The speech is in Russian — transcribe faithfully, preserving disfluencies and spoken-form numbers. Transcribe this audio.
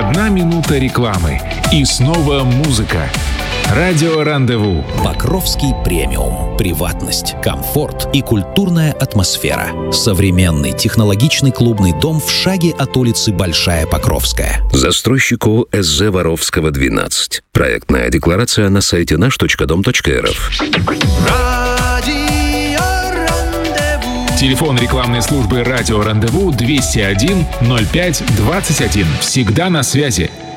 Одна минута рекламы. И снова музыка. Радио Рандеву. Покровский премиум. Приватность, комфорт и культурная атмосфера. Современный технологичный клубный дом в шаге от улицы Большая Покровская. Застройщику СЗ Воровского, двенадцать. Проектная декларация на сайте наш точка дом точка эр эф. Телефон рекламной службы «Радио Рандеву» двести один ноль пять двадцать один. Всегда на связи.